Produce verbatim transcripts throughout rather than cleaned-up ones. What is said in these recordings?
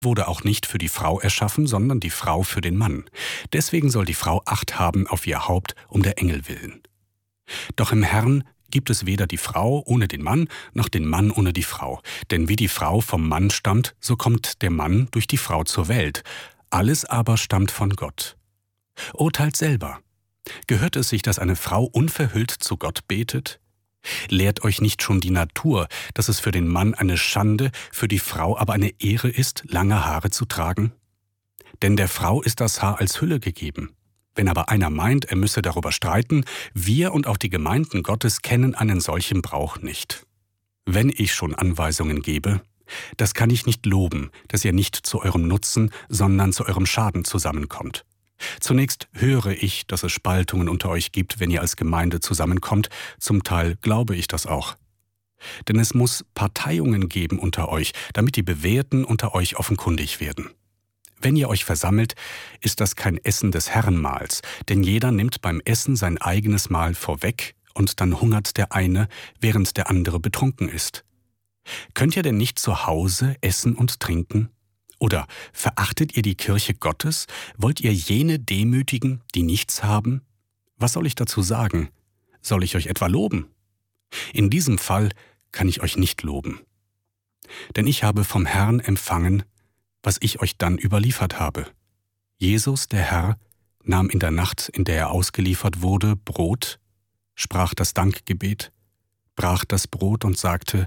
wurde auch nicht für die Frau erschaffen, sondern die Frau für den Mann. Deswegen soll die Frau Acht haben auf ihr Haupt um der Engel willen. Doch im Herrn gibt es weder die Frau ohne den Mann, noch den Mann ohne die Frau. Denn wie die Frau vom Mann stammt, so kommt der Mann durch die Frau zur Welt. Alles aber stammt von Gott. Urteilt selber. Gehört es sich, dass eine Frau unverhüllt zu Gott betet? Lehrt euch nicht schon die Natur, dass es für den Mann eine Schande, für die Frau aber eine Ehre ist, lange Haare zu tragen? Denn der Frau ist das Haar als Hülle gegeben. Wenn aber einer meint, er müsse darüber streiten, wir und auch die Gemeinden Gottes kennen einen solchen Brauch nicht. Wenn ich schon Anweisungen gebe, das kann ich nicht loben, dass ihr nicht zu eurem Nutzen, sondern zu eurem Schaden zusammenkommt. Zunächst höre ich, dass es Spaltungen unter euch gibt, wenn ihr als Gemeinde zusammenkommt. Zum Teil glaube ich das auch. Denn es muss Parteiungen geben unter euch, damit die Bewährten unter euch offenkundig werden. Wenn ihr euch versammelt, ist das kein Essen des Herrenmahls, denn jeder nimmt beim Essen sein eigenes Mahl vorweg und dann hungert der eine, während der andere betrunken ist. Könnt ihr denn nicht zu Hause essen und trinken? Oder verachtet ihr die Kirche Gottes? Wollt ihr jene demütigen, die nichts haben? Was soll ich dazu sagen? Soll ich euch etwa loben? In diesem Fall kann ich euch nicht loben. Denn ich habe vom Herrn empfangen, was ich euch dann überliefert habe. Jesus, der Herr, nahm in der Nacht, in der er ausgeliefert wurde, Brot, sprach das Dankgebet, brach das Brot und sagte: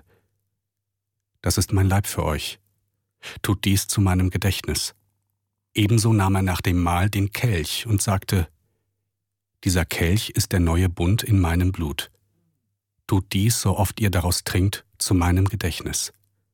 Das ist mein Leib für euch. Tut dies zu meinem Gedächtnis. Ebenso nahm er nach dem Mahl den Kelch und sagte: Dieser Kelch ist der neue Bund in meinem Blut. Tut dies, so oft ihr daraus trinkt, zu meinem Gedächtnis.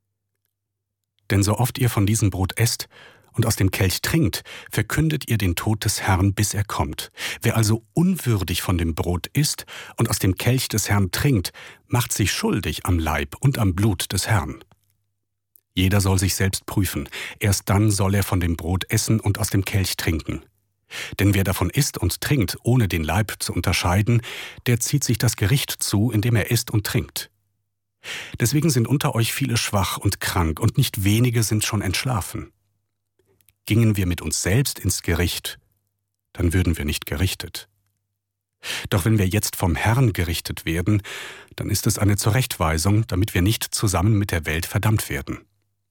Denn so oft ihr von diesem Brot esst und aus dem Kelch trinkt, verkündet ihr den Tod des Herrn, bis er kommt. Wer also unwürdig von dem Brot isst und aus dem Kelch des Herrn trinkt, macht sich schuldig am Leib und am Blut des Herrn. Jeder soll sich selbst prüfen, erst dann soll er von dem Brot essen und aus dem Kelch trinken. Denn wer davon isst und trinkt, ohne den Leib zu unterscheiden, der zieht sich das Gericht zu, indem er isst und trinkt. Deswegen sind unter euch viele schwach und krank, und nicht wenige sind schon entschlafen. Gingen wir mit uns selbst ins Gericht, dann würden wir nicht gerichtet. Doch wenn wir jetzt vom Herrn gerichtet werden, dann ist es eine Zurechtweisung, damit wir nicht zusammen mit der Welt verdammt werden.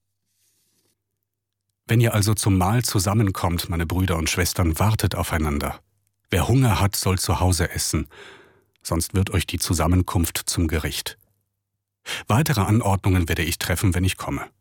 Wenn ihr also zum Mahl zusammenkommt, meine Brüder und Schwestern, wartet aufeinander. Wer Hunger hat, soll zu Hause essen, sonst wird euch die Zusammenkunft zum Gericht. Weitere Anordnungen werde ich treffen, wenn ich komme.